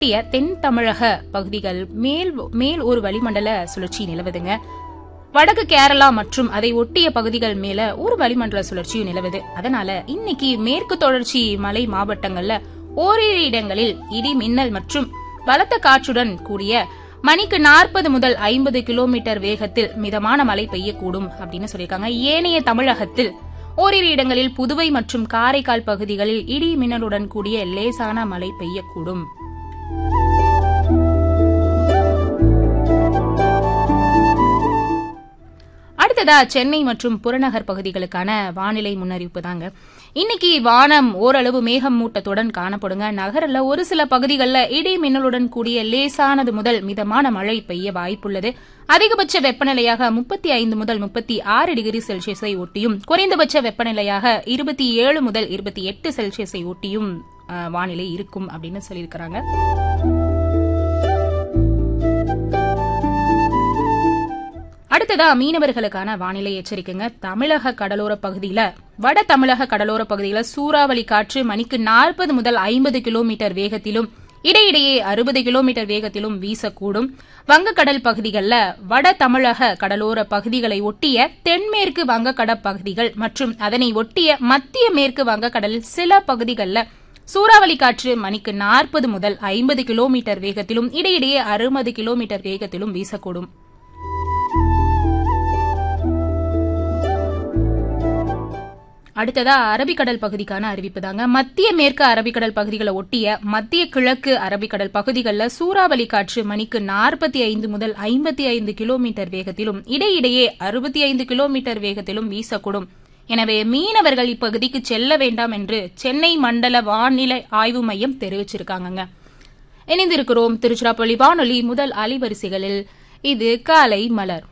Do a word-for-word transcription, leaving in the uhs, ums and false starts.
ஒட்டிய தென் தமிழக பகுதிகள் மேல் மேல் ஒரு வளிமண்டல சுழற்சி நிலவுதுங்க. வடக்கு கேரளா மற்றும் அதை ஒட்டிய பகுதிகள் மேல ஒரு வளிமண்டல சுழற்சியும் நிலவுது. அதனால இன்னைக்கு மேற்கு தொடர்ச்சி மலை மாவட்டங்கள்ல ஓரிரு இடங்களில் இடி மின்னல் மற்றும் பலத்த காற்றுடன் கூடிய மணிக்கு நாற்பது முதல் ஐம்பது கிலோமீட்டர் வேகத்தில் மிதமான மழை பெய்யக்கூடும் அப்படின்னு சொல்லியிருக்காங்க. ஏனைய தமிழகத்தில் ஓரிரு இடங்களில் புதுவை மற்றும் காரைக்கால் பகுதிகளில் இடி மின்னலுடன் கூடிய லேசான மழை பெய்யக்கூடும். அடுத்ததா சென்னை மற்றும் புறநகர் பகுதிகளுக்கான வானிலை முன்னறிவிப்பு தாங்க. இன்னைக்கு வானம் ஓரளவு மேகம் மூட்டத்துடன் காணப்படுங்க. நகரில் ஒரு சில பகுதிகளில் இடி மின்னலுடன் கூடிய லேசானது முதல் மிதமான மழை பெய்ய வாய்ப்புள்ளது. அதிகபட்ச வெப்பநிலையாக முப்பத்தி ஐந்து முதல் முப்பத்தி ஆறு டிகிரி செல்சியஸை ஒட்டியும் குறைந்தபட்ச வெப்பநிலையாக இருபத்தி ஏழு முதல் இருபத்தி எட்டு செல்சியஸை ஒட்டியும் வானிலை இருக்கும் அப்படின்னு சொல்லியிருக்கிறாங்க. அடுத்ததா மீனவர்களுக்கான வானிலை எச்சரிக்கைங்க. தமிழக கடலோர பகுதியில வட தமிழக கடலோர பகுதியில சூறாவளி காற்று மணிக்கு நாற்பது முதல் ஐம்பது கிலோமீட்டர் வேகத்திலும் இடையிடையே அறுபது கிலோமீட்டர் வேகத்திலும் வீசக்கூடும். வங்கக்கடல் பகுதிகளில் வட தமிழக கடலோர பகுதிகளை ஒட்டிய தென்மேற்கு வங்கக்கடல் பகுதிகள் மற்றும் அதனை ஒட்டிய மத்திய மேற்கு வங்கக்கடலில் சில பகுதிகளில் சூறாவளி காற்று மணிக்கு நாற்பது முதல் ஐம்பது கிலோமீட்டர் வேகத்திலும் இடையிடையே அறுபது கிலோமீட்டர் வேகத்திலும் வீசக்கூடும். அடுத்ததா அரபிக்கடல் பகுதிக்கான அறிவிப்பு தாங்க. மத்திய மேற்கு அரபிக்கடல் பகுதிகளை ஒட்டிய மத்திய கிழக்கு அரபிக்கடல் பகுதிகளில் சூறாவளி காற்று மணிக்கு நாற்பத்தி ஐந்து முதல் ஐம்பத்தி ஐந்து கிலோமீட்டர் வேகத்திலும் இடையிடையே அறுபத்தி ஐந்து கிலோமீட்டர் வேகத்திலும் வீசக்கூடும். எனவே மீனவர்கள் இப்பகுதிக்கு செல்ல வேண்டாம் என்று சென்னை மண்டல வானிலை ஆய்வு மையம் தெரிவிச்சிருக்காங்க. இணைந்திருக்கிறோம் திருச்சிராப்பள்ளி வானொலி முதல் அலைவரிசைகளில். இது காலை மலர்.